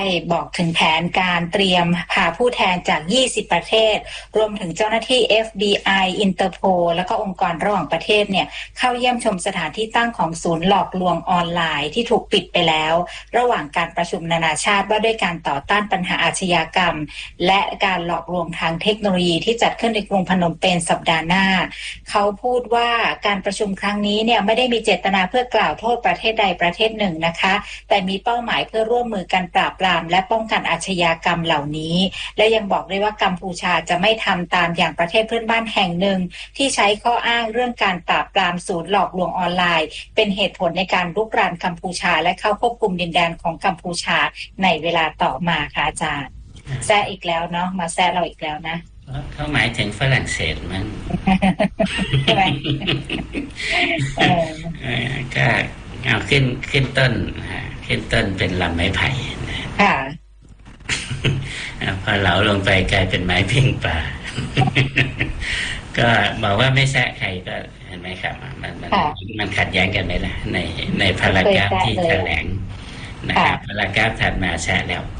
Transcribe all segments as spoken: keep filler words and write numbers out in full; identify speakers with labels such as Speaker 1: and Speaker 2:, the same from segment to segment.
Speaker 1: บอกถึงแผนการเตรียมพาผู้แทนจาก ยี่สิบ ประเทศรวมถึงเจ้าหน้าที่ เอฟ บี ไอ อินเตอร์โพลและก็องค์กรระหว่างประเทศเนี่ยเข้าเยี่ยมชมสถานที่ตั้งของศูนย์หลอกลวงออนไลน์ที่ถูกปิดไปแล้วระหว่างการประชุมนานาชาติว่าด้วยการต่อต้านปัญหาอาชญากรรมและการหลอกลวงทางเทคโนโลยีที่จัดขึ้นในกรุงพนมเปญสัปดาห์หน้าเขาพูดว่าการประชุมครั้งนี้เนี่ยไม่ได้มีเจตนาเพื่อกล่าวโทษประเทศใดประเทศหนึ่งนะคะแต่มีเป้าหมายเพื่อร่วมมือกันปราบปรามและป้องกันอาชญากรรมเหล่านี้และยังบอกด้วยว่ากัมพูชาจะไม่ทำตามอย่างประเทศเพื่อนบ้านแห่งหนึ่งที่ใช้ข้ออ้างเรื่องการปราบปรามศูนย์หลอกลวงออนไลน์เป็นเหตุผลในการรุกรานกัมพูชาและเข้าควบคุมดินแดนของกัมพูชาในเวลาต่อมาค่ะอาจารย์แซะอีกแล้วเนาะมาแซะเราอีกแล้วนะ
Speaker 2: เขาหมายถึงฝรั่งเศสมั้ง
Speaker 1: ใช่ไหม
Speaker 2: ก็เอาขึ้นขึ้นต้นขึ้นต้นเป็นลำไม้ไผ่
Speaker 1: ค่ะ
Speaker 2: พอเหลาลงไปกลายเป็นไม้พิงป่าก็บอกว่าไม่แซะใครก็เห็นไหมครับมันมันมันขัดแย้งกันไหมล่ะในในพารากราฟที่แถลงนะครับพารากราฟถัดมาแซะแล้ว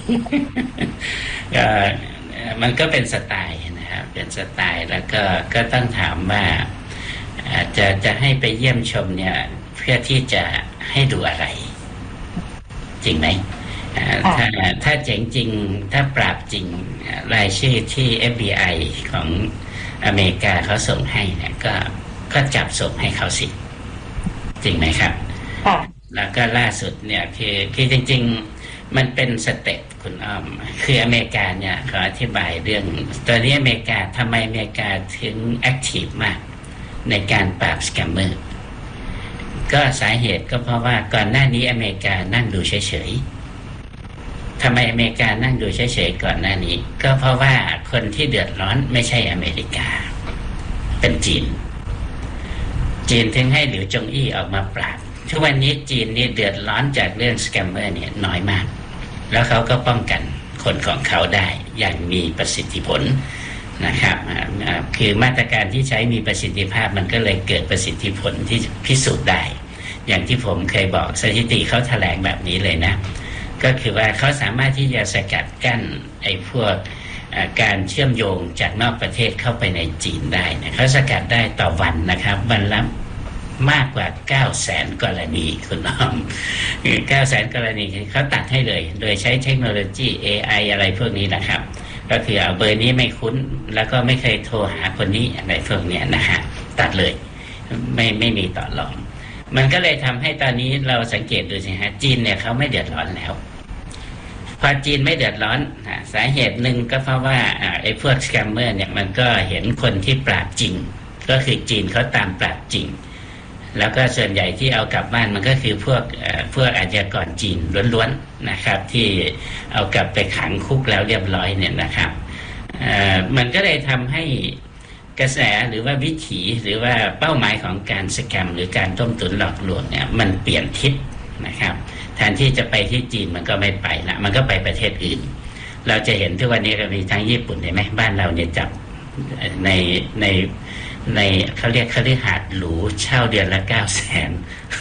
Speaker 2: ก็มันก็เป็นสไตล์นะครับเป็นสไตล์แล้วก็ก็ต้องถามว่าจะจะให้ไปเยี่ยมชมเนี่ยเพื่อที่จะให้ดูอะไรจริงไหมถ้าถ้าเจ๋งจริงถ้าปราบจริงรายชื่อที่ เอฟ บี ไอ ของอเมริกาเขาส่งให้เนี่ยก็ก็จับส่งให้เขาสิจริงไหมครับแล้วก็ล่าสุดเนี่ยคือคือจริงๆมันเป็นสเต็ปคุณอ้อมคืออเมริกาเนี่ยเขาอธิบายเรื่องตอนนี้อเมริกาทำไมอเมริกาถึงแอคทีฟมากในการปราบสแกมเมอร์ก็สาเหตุก็เพราะว่าก่อนหน้านี้อเมริกานั่งดูเฉยๆทำไมอเมริกานั่งดูเฉยๆก่อนหน้านี้ก็เพราะว่าคนที่เดือดร้อนไม่ใช่อเมริกาเป็นจีนจีนถึงให้หลิวจงอี้ออกมาปราบทุกวันนี้จีนนี่เดือดร้อนจากเรื่องสแกมเมอร์เนี่ยน้อยมากแล้วเขาก็ป้องกันคนของเขาได้อย่างมีประสิทธิผลนะครับคือมาตรการที่ใช้มีประสิทธิภาพมันก็เลยเกิดประสิทธิผลที่พิสูจน์ได้อย่างที่ผมเคยบอกสถิติเขาแถลงแบบนี้เลยนะก็คือว่าเขาสามารถที่จะสกัดกั้นไอ้พวกการเชื่อมโยงจากนอกประเทศเข้าไปในจีนได้นะเขาสกัดได้ต่อวันนะครับวันละมากกว่า เก้าแสน กรณีคุณน้องเก้าแสน กรณีเขาตัดให้เลยโดยใช้เทคโนโลยี เอ ไอ อะไรพวกนี้นะครับก็คือเอาเบอร์นี้ไม่คุ้นแล้วก็ไม่เคยโทรหาคนนี้อะไรพวกนี้นะฮะตัดเลยไม่ไม่มีต่อรองมันก็เลยทำให้ตอนนี้เราสังเกตดูสิฮะจีนเนี่ยเขาไม่เดือดร้อนแล้วพอจีนไม่เดือดร้อนสาเหตุหนึ่งก็เพราะว่าไอ้พวกสแกมเมอร์เนี่ยมันก็เห็นคนที่ปราบจริงก็คือจีนเขาตามปราบจริงแล้วก็ส่วนใหญ่ที่เอากลับบ้านมันก็คือพวกพวกอาชญากรจีนล้วนๆนะครับที่เอากลับไปขังคุกแล้วเรียบร้อยเนี่ยนะครับมันก็เลยทำให้กระแสหรือว่าวิถีหรือว่าเป้าหมายของการสแกมหรือการต้มตุ๋นหลอกลวงเนี่ยมันเปลี่ยนทิศนะครับแทนที่จะไปที่จีนมันก็ไม่ไปละมันก็ไปประเทศอื่นเราจะเห็นทุกวันนี้ก็มีทั้งญี่ปุ่นเห็นไหมบ้านเราเนี่ยจับในในในเขาเรียกคฤหาสน์หรูเช่าเดือนละเก้าแสน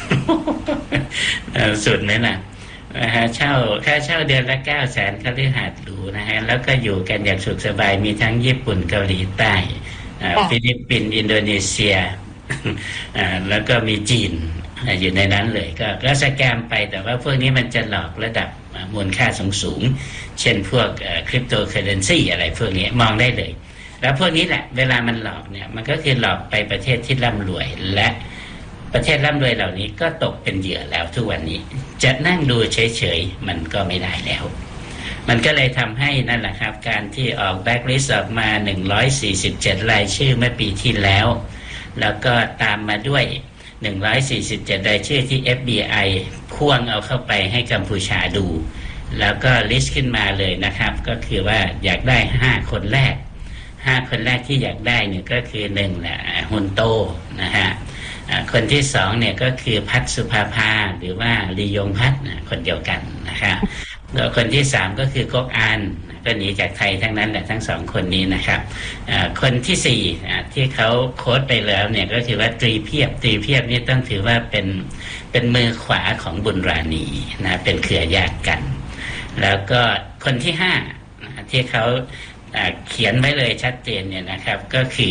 Speaker 2: สุดไหมล่ะนะฮะเช่าค่าเช่าเดือนละเก้าแสนคฤหาสน์หรูนะฮะแล้วก็อยู่กันอย่างสุขสบายมีทั้งญี่ปุ่นเกาหลีใต้ฟิลิปปินส์อินโดนีเซียแล้วก็มีจีนอยู่ในนั้นเลยก็ก็สแกมไปแต่ว่าพวกนี้มันจะหลอกระดับมูลค่าสูงๆเช่นพวกคริปโตเคอเรนซีอะไรพวกนี้มองได้เลยแล้วพวกนี้แหละเวลามันหลอกเนี่ยมันก็คือหลอกไปประเทศที่ร่ำรวยและประเทศร่ำรวยเหล่านี้ก็ตกเป็นเหยื่อแล้วทุกวันนี้จะนั่งดูเฉยๆมันก็ไม่ได้แล้วมันก็เลยทำให้นั่นแหละครับการที่ออกแบ็คลิสต์ออกมาหนึ่งร้อยสี่สิบเจ็ดรายชื่อเมื่อปีที่แล้วแล้วก็ตามมาด้วยหนึ่งร้อยสี่สิบเจ็ดรายชื่อที่ เอฟ บี ไอ พ่วงเอาเข้าไปให้กัมพูชาดูแล้วก็ลิสต์ขึ้นมาเลยนะครับก็คือว่าอยากได้ห้าคนแรกห้าคนแรกที่อยากได้เนี่ยก็คือหนึ่งแหละฮุนโตนะฮะคนที่สองเนี่ยก็คือพัฒสุภาภาหรือว่าลียงพัฒคนเดียวกันนะครับแล้วคนที่สามก็คือก๊กอานก็หนีจากไทยทั้งนั้นแหละทั้งสองคนนี้นะครับคนที่สี่ที่เขาโค้ดไปแล้วเนี่ยก็คือว่าตรีเพียบตรีเพียบนี่ต้องถือว่าเป็นเป็นมือขวาของบุญราณีนะเป็นเครือญาติกันแล้วก็คนที่ห้าที่เขาเขียนไว้เลยชัดเจนเนี่ยนะครับก็คือ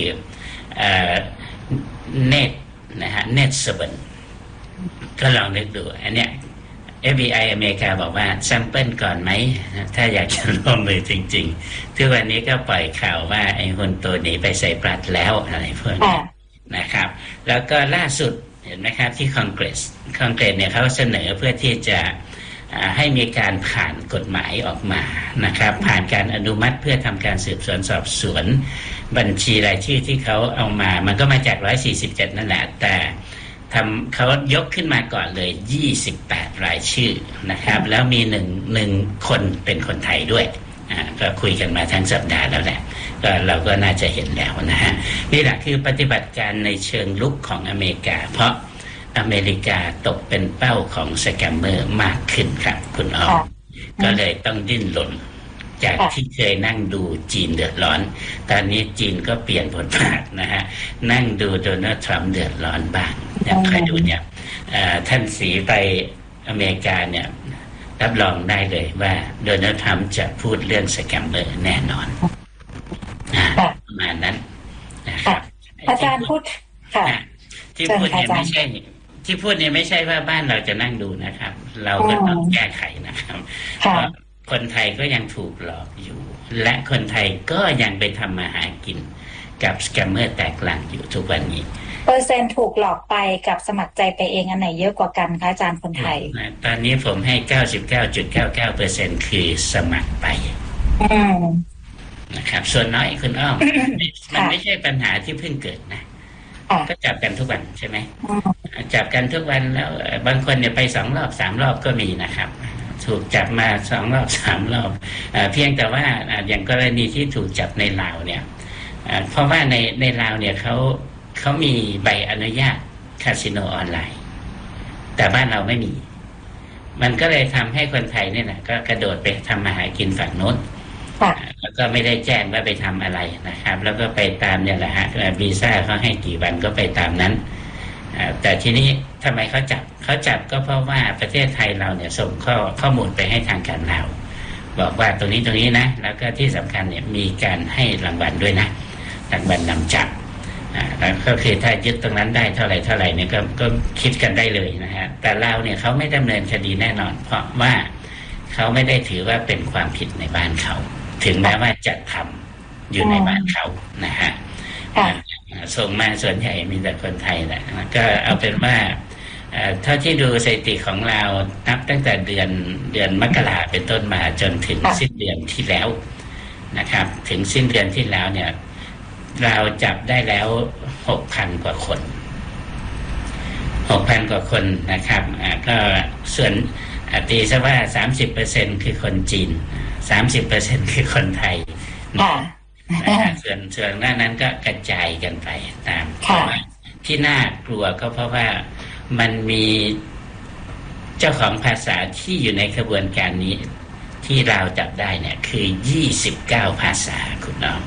Speaker 2: เน็ตนะฮะเน็ตเซเว่นก็ลองนึกดูอันเนี้ย เอฟ บี ไอ อเมริกาบอกว่าแซมเปิลก่อนไหมถ้าอยากจะร่วมมือจริงๆทุกวันนี้ก็ปล่อยข่าวว่าไอ้คนตัวหนีไปไซปรัสแล้วอะไรพวกนี้นะครับแล้วก็ล่าสุดเห็นไหมครับที่คอนเกรสคอนเกรสเนี่ยเขาเสนอเพื่อที่จะให้มีการผ่านกฎหมายออกมานะครับผ่านการอนุมัติเพื่อทำการสืบสวนสอบสวนบัญชีรายชื่อที่เขาเอามามันก็มาจากหนึ่งร้อยสี่สิบเจ็ดนั่นแหละแต่ทำเขายกขึ้นมาก่อนเลยยี่สิบแปดรายชื่อนะครับแล้วมีหนึ่งหนึ่งคนเป็นคนไทยด้วยอ่าก็คุยกันมาทั้งสัปดาห์แล้วแหละก็เราก็น่าจะเห็นแล้วนะฮะนี่แหละคือปฏิบัติการในเชิงลุกของอเมริกาเพราะอเมริกาตกเป็นเป้าของสแกมเมอร์มากขึ้นครับคุณอ้อมก็เลยต้องดิ้นรนจากที่เคยนั่งดูจีนเดือดร้อนตอนนี้จีนก็เปลี่ยนบทบาทนะฮะนั่งดูโดนัลด์ทรัมป์เดือดร้อนบ้างอย่างใครดูเนี่ยท่านสีไปอเมริกาเนี่ยรับรองได้เลยว่าโดนัลด์ทรัมป์จะพูดเรื่องสแกมเมอร์แน่นอนประมาณนั้นนะครับ
Speaker 1: อาจารย์พูดค่ะ
Speaker 2: ที่พูดเนี่ยไม่ใช่ที่พูดเนี่ยไม่ใช่ว่าบ้านเราจะนั่งดูนะครับเราก็ต้องแก้ไขนะครับเพราะคนไทยก็ยังถูกหลอกอยู่และคนไทยก็ยังไปทำมาหากินกับสแกมเมอร์แตกลังอยู่ทุกวันนี้
Speaker 1: เปอร์เซ็นต์ถูกหลอกไปกับสมัครใจไปเองอันไหนเยอะกว่ากันคะอาจารย์คนไทย
Speaker 2: ตอนนี้ผมให้ เก้าสิบเก้าจุดเก้าเก้าเปอร์เซ็นต์ คือสมัครไปนะครับส่วนน้อยคุณอ้อมมันไม่ใช่ปัญหาที่เพิ่งเกิดนะก็จับกันทุกวันใช่ไหมจับกันทุกวันแล้วบางคนเนี่ยไปสองรอบสามรอบก็มีนะครับถูกจับมาสองรอบสามรอบเพียงแต่ว่าอย่างกรณีที่ถูกจับในลาวเนี่ยเพราะว่าในในลาวเนี่ยเขาเขามีใบอนุญาตคาสิโนออนไลน์แต่บ้านเราไม่มีมันก็เลยทำให้คนไทยเนี่ยนะก็กระโดดไปทำมาหากินฝั่งโน้นแล้วก็ไม่ได้แจ้งว่าไปทำอะไรนะครับแล้วก็ไปตามเนี่ยแหละฮะวีซ่าเขาให้กี่วันก็ไปตามนั้นแต่ทีนี้ทำไมเขาจับเขาจับก็เพราะว่าประเทศไทยเราเนี่ยส่งข้อข้อมูลไปให้ทางการลาวบอกว่าตรงนี้ตรงนี้นะแล้วก็ที่สำคัญเนี่ยมีการให้รางวัลด้วยนะรางวัลนำจับอ่าแล้วก็คือถ้ายึดตรงนั้นได้เท่าไหร่เท่าไหร่เนี่ยก็ก็คิดกันได้เลยนะฮะแต่ลาวเนี่ยเขาไม่ดำเนินคดีแน่นอนเพราะว่าเขาไม่ได้ถือว่าเป็นความผิดในบ้านเขาถึงแม้ว่าจะทำอยู่ในบ้านเขานะฮะส่งมาส่วนใหญ่มีแต่คนไทยแหละก็เอาเป็นว่าเท่าที่ดูสถิติของเรานับตั้งแต่เดือนเดือนมกราเป็นต้นมาจนถึงสิ้นเดือนที่แล้วนะครับถึงสิ้นเดือนที่แล้วเนี่ยเราจับได้แล้ว หกพัน กว่าคน หกพัน กว่าคนนะครับก็ส่วนตีซะว่า สามสิบเปอร์เซ็นต์ คือคนจีน สามสิบเปอร์เซ็นต์ คือคนไทยนะส่วนส่วนหน้านั้นก็กระจายกันไปตามที่น่ากลัวก็เพราะว่ามันมีเจ้าของภาษาที่อยู่ในกระบวนการนี้ที่เราจับได้เนี่ยคือยี่สิบเก้าภาษาคุณน้อง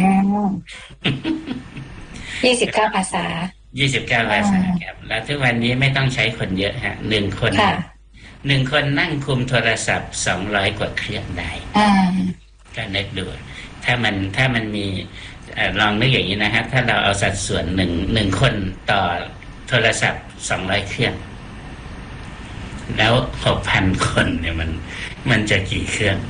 Speaker 1: ยี่สิบเก้าภาษา
Speaker 2: ยี่สิบเก้าภาษาครับแล้วทุกวันนี้ไม่ต้องใช้คนเยอะฮะหนึ่งคนหนึ่งคนนั่งคุมโทรศัพท์สองร้อยกว่าเครื่องได้ก็นึกดูถ้ามันถ้ามันมีลองนึกอย่างนี้นะฮะถ้าเราเอาสัดส่วนหนึ่งหนึ่งคนต่อโทรศัพท์สองร้อยเครื่องแล้ว หกพัน คนเนี่ยมันมันจะกี่เครื่อง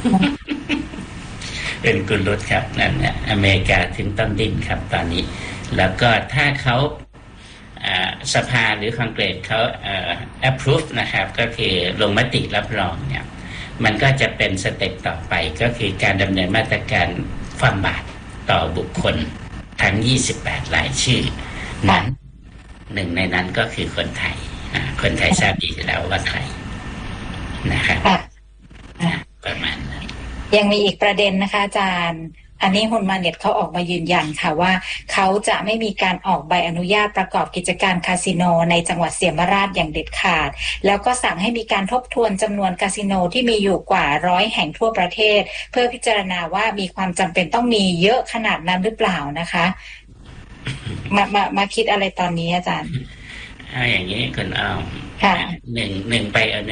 Speaker 2: เป็นกุลรุตครับนั่นเนี่ยอเมริกาถึงต้องดิ้นครับตอนนี้แล้วก็ถ้าเขาสภาหรือคอนเกรสเขาapprove นะครับก็คือลงมติรับรองเนี่ยมันก็จะเป็นสเต็ปต่อไปก็คือการดำเนินมาตรการความบาตรต่อบุคคลทั้งยี่สิบแปดรายชื่อนั้นหนึ่งในนั้นก็คือคนไทยคนไทยทราบดีแล้วว่าใครนะครับประมาณนั้น
Speaker 1: ยังมีอีกประเด็นนะคะอาจารย์อันนี้ฮุนมาเน็ตเขาออกมายืนยันค่ะว่าเขาจะไม่มีการออกใบอนุญาตประกอบกิจการคาสิโนในจังหวัดเสียมราชอย่างเด็ดขาดแล้วก็สั่งให้มีการทบทวนจำนวนคาสิโนที่มีอยู่กว่าร้อยแห่งทั่วประเทศเพื่อพิจารณาว่ามีความจำเป็นต้องมีเยอะขนาดนั้นหรือเปล่านะคะมามามาคิดอะไรตอนนี้อาจารย์
Speaker 2: เอาอย่างนี้คุณอ้อมหนึ่งหนึ่งไป